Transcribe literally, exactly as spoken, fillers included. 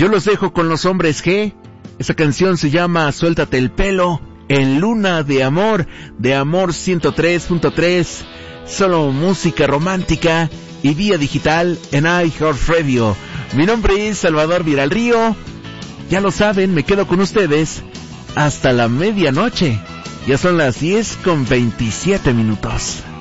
Yo los dejo con los Hombres G. Esa canción se llama Suéltate el pelo, en Luna de Amor, de Amor ciento tres punto tres. Solo música romántica y vía digital en iHeartRadio. Mi nombre es Salvador Villarrío. Ya lo saben, me quedo con ustedes hasta la medianoche. Ya son las diez con veintisiete minutos.